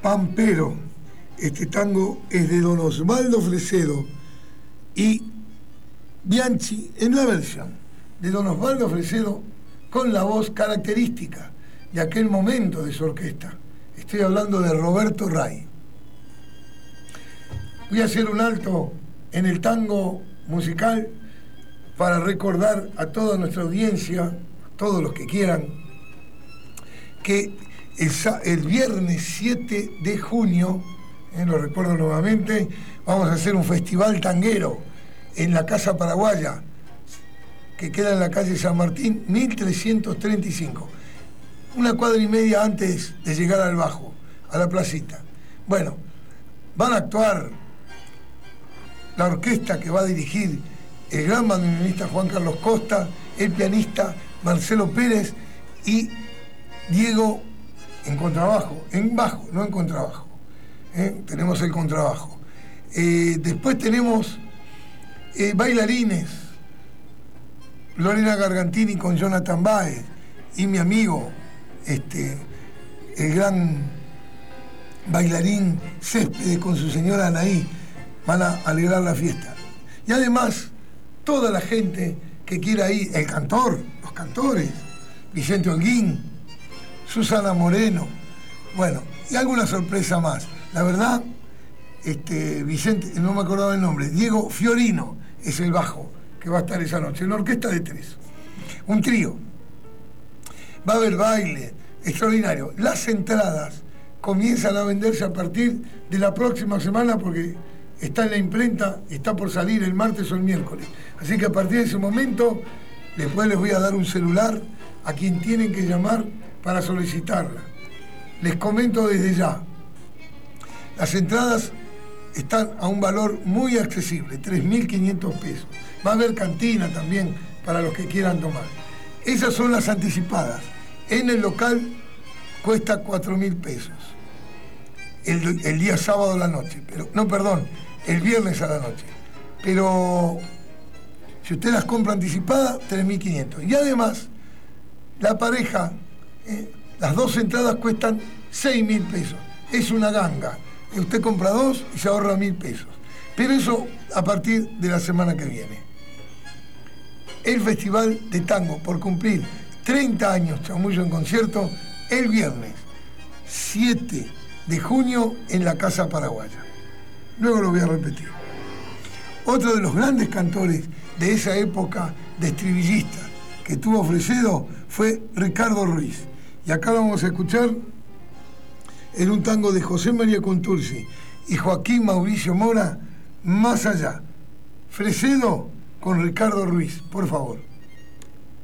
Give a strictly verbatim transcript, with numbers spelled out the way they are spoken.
Pampero. Este tango es de don Osvaldo Fresedo y Bianchi en la versión de don Osvaldo Fresedo con la voz característica de aquel momento de su orquesta. Estoy hablando de Roberto Ray. Voy a hacer un alto en el tango musical para recordar a toda nuestra audiencia, a todos los que quieran, que el, el viernes siete de junio, eh, lo recuerdo nuevamente, vamos a hacer un festival tanguero en la Casa Paraguaya, que queda en la calle San Martín, mil trescientos treinta y cinco. Una cuadra y media antes de llegar al Bajo, a la placita. Bueno, van a actuar la orquesta que va a dirigir el gran bandoneonista Juan Carlos Costa, el pianista Marcelo Pérez y Diego en contrabajo, en bajo, no en contrabajo. ¿Eh? Tenemos el contrabajo. Eh, después tenemos eh, bailarines, Lorena Gargantini con Jonathan Baez y mi amigo, este, el gran bailarín Céspedes con su señora Anaí, van a alegrar la fiesta. Y además, toda la gente que quiera ir, el cantor, los cantores, Vicente Holguín, Susana Moreno, bueno, y alguna sorpresa más. La verdad, este, Vicente, no me acordaba el nombre, Diego Fiorino es el bajo que va a estar esa noche, una orquesta de tres, un trío. Va a haber baile, extraordinario. Las entradas comienzan a venderse a partir de la próxima semana porque está en la imprenta, está por salir el martes o el miércoles. Así que a partir de ese momento, después les voy a dar un celular a quien tienen que llamar para solicitarla. Les comento desde ya, las entradas están a un valor muy accesible, tres mil quinientos pesos. Va a haber cantina también para los que quieran tomar. Esas son las anticipadas. En el local cuesta cuatro mil pesos. El, el día sábado a la noche. Pero, no, perdón, el viernes a la noche. Pero si usted las compra anticipadas, tres mil quinientos. Y además, la pareja, eh, las dos entradas cuestan seis mil pesos. Es una ganga. Usted compra dos y se ahorra mil pesos. Pero eso a partir de la semana que viene. El Festival de Tango, por cumplir treinta años, Chamullo en concierto, el viernes siete de junio en la Casa Paraguaya. Luego lo voy a repetir. Otro de los grandes cantores de esa época de estribillista que tuvo Fresedo fue Ricardo Ruiz. Y acá vamos a escuchar en un tango de José María Contursi y Joaquín Mauricio Mora, Más allá. Fresedo con Ricardo Ruiz, por favor.